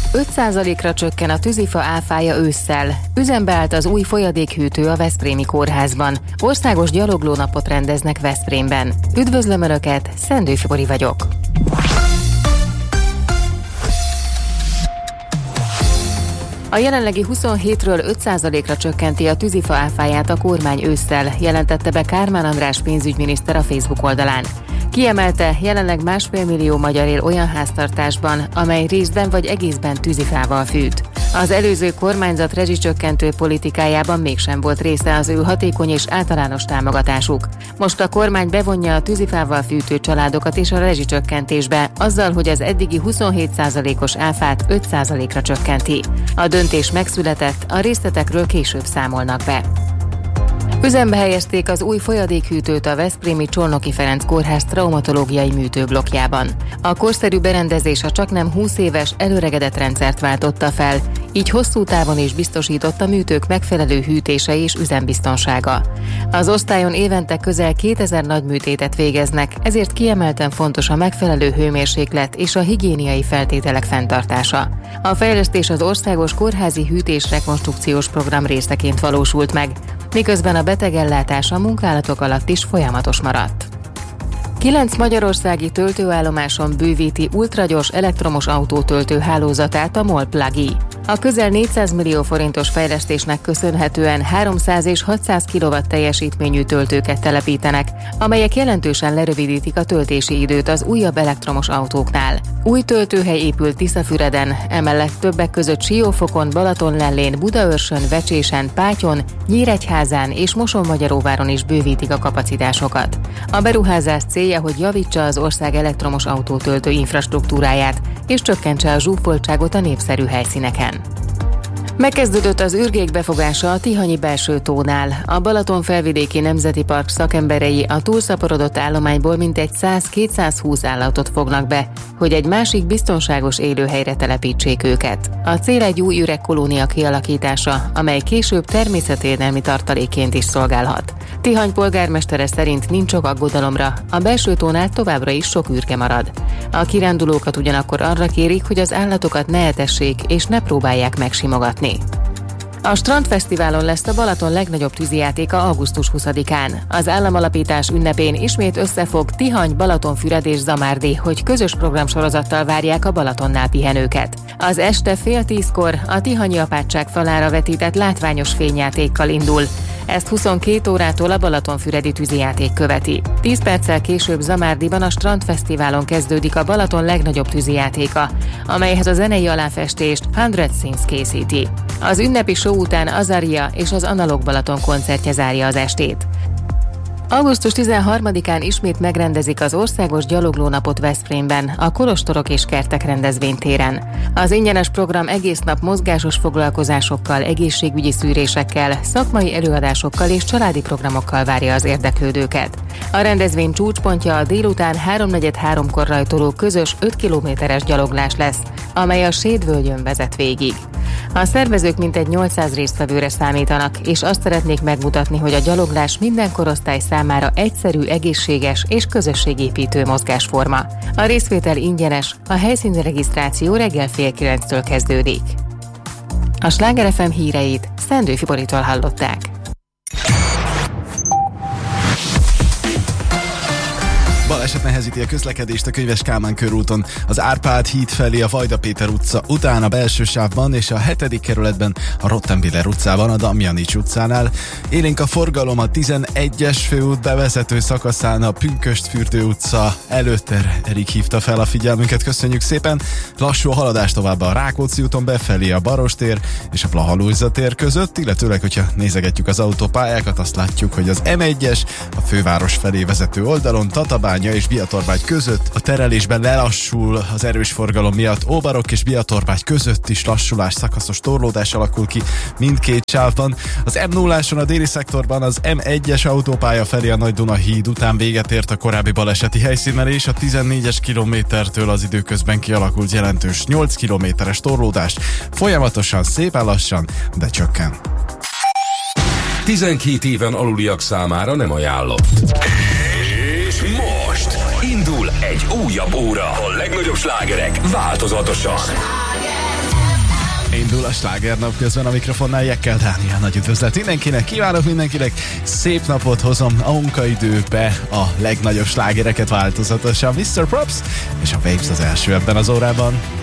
5%-ra csökken a tűzifa áfája ősszel. Üzembe állt az új folyadékhűtő a veszprémi kórházban. Országos gyaloglónapot rendeznek Veszprémben. Üdvözlöm Önöket, Szendő Fibori vagyok. A jelenlegi 27-ről 5%-ra csökkenti a tűzifa áfáját a kormány ősszel, jelentette be Kármán András pénzügyminiszter a Facebook oldalán. Kiemelte, jelenleg 1,5 millió magyar él olyan háztartásban, amely részben vagy egészben tűzifával fűt. Az előző kormányzat rezsicsökkentő politikájában mégsem volt része az ő hatékony és általános támogatásuk. Most a kormány bevonja a tűzifával fűtő családokat is a rezsicsökkentésbe, azzal, hogy az eddigi 27%-os áfát 5%-ra csökkenti. A döntés megszületett, a részletekről később számolnak be. Üzembe helyezték az új folyadékhűtőt a veszprémi Csolnoki Ferenc kórház traumatológiai műtőblokkjában. A korszerű berendezés a csaknem 20 éves előregedett rendszert váltotta fel, így hosszú távon is biztosított a műtők megfelelő hűtése és üzembiztonsága. Az osztályon évente közel 2000 nagy műtétet végeznek, ezért kiemelten fontos a megfelelő hőmérséklet és a higiéniai feltételek fenntartása. A fejlesztés az Országos Kórházi Hűtés-rekonstrukciós program részeként valósult meg, miközben a betegellátás a munkálatok alatt is folyamatos maradt. 9 magyarországi töltőállomáson bővíti ultragyors elektromos autótöltő hálózatát a MOL Plug-i. A közel 400 millió forintos fejlesztésnek köszönhetően 300 és 600 kW teljesítményű töltőket telepítenek, amelyek jelentősen lerövidítik a töltési időt az újabb elektromos autóknál. Új töltőhely épült Tiszafüreden, emellett többek között Siófokon, Balatonlellén, Budaörsön, Vecsésen, Pátyon, Nyíregyházán és Mosonmagyaróváron is bővítik a kapacitásokat. A beruházás célja, hogy javítsa az ország elektromos autótöltő infrastruktúráját és csökkentse a zsúfoltságot a népszerű helyszíneken. Megkezdődött az ürgék befogása a Tihanyi belső tónál. A Balaton felvidéki nemzeti park szakemberei a túlszaporodott állományból mintegy 100-220 állatot fognak be, hogy egy másik biztonságos élőhelyre telepítsék őket. A cél egy új üregkolónia kialakítása, amely később természetvédelmi tartalékként is szolgálhat. Tihany polgármestere szerint nincs ok aggodalomra, a belső tónál továbbra is sok ürge marad. A kirándulókat ugyanakkor arra kérik, hogy az állatokat ne etessék és ne próbálják megsimogatni. A Strandfesztiválon lesz a Balaton legnagyobb tűzijátéka augusztus 20-án. Az államalapítás ünnepén ismét összefog Tihany, Balatonfüred és Zamárdi, hogy közös programsorozattal várják a Balatonnál pihenőket. Az este 9:30-kor a Tihanyi apátság falára vetített látványos fényjátékkal indul. Ezt 22 órától a Balatonfüredi tűzijáték követi. 10 perccel később Zamárdiban a Strandfesztiválon kezdődik a Balaton legnagyobb tűzijátéka, amelyhez a zenei aláfestést 100 Scenes készíti. Az ünnepi show után Azaria és az Analóg Balaton koncertje zárja az estét. Augusztus 13-án ismét megrendezik az Országos Gyaloglónapot Veszprémben, a Kolostorok és Kertek rendezvénytéren. Az ingyenes program egész nap mozgásos foglalkozásokkal, egészségügyi szűrésekkel, szakmai előadásokkal és családi programokkal várja az érdeklődőket. A rendezvény csúcspontja a délután 3:43-kor rajtoló közös 5 kilométeres gyaloglás lesz, amely a Sédvölgyön vezet végig. A szervezők mintegy 800 résztvevőre számítanak, és azt szeretnék megmutatni, hogy a gyaloglás minden korosztály számára egyszerű, egészséges és közösségépítő mozgásforma. A részvétel ingyenes, a helyszíni regisztráció reggel 8:30-től kezdődik. A Sláger FM híreit Szendő Fiboritól hallották. Baleset nehezíti a közlekedést a Könyves Kálmán körúton, az Árpád híd felé a Vajda Péter utca után a belső sávban és a 7. kerületben a Rottenbiller utcában, a Damjanics utcánál. Élénk a forgalom a 11-es főút bevezető szakaszán, a Pünkösdfürdő utca előtt. Erik hívta fel a figyelmünket, köszönjük szépen. Lassú a haladás tovább a Rákóczi úton befelé a Barostér és a Blaha-Lujza tér között, illetőleg, hogyha nézegetjük az autópályákat, azt látjuk, hogy az M1-es a főváros felé vezető oldalon Tatabány és Biatorbágy között a terelésben lelassul az erős forgalom miatt. Óbarok és Biatorbágy között is lassulás, szakaszos torlódás alakul ki mindkét sávban. Az M0-áson a déli szektorban az M1-es autópálya felé a Nagy-Duna híd után véget ért a korábbi baleseti helyszínnel, és a 14-es kilométertől az időközben kialakult jelentős 8 kilométeres torlódás folyamatosan, szépen lassan, de csökken. 12 éven aluliak számára nem ajánlott. És most indul egy újabb óra. A legnagyobb slágerek változatosan. Indul a slágernap, közben a mikrofonnál Jekkel Dániel. Nagy üdvözlet mindenkinek, kívánok mindenkinek, szép napot hozom a munkaidőbe, a legnagyosabb slágereket változatosan. Mr. Props és a Vapes az első ebben az órában.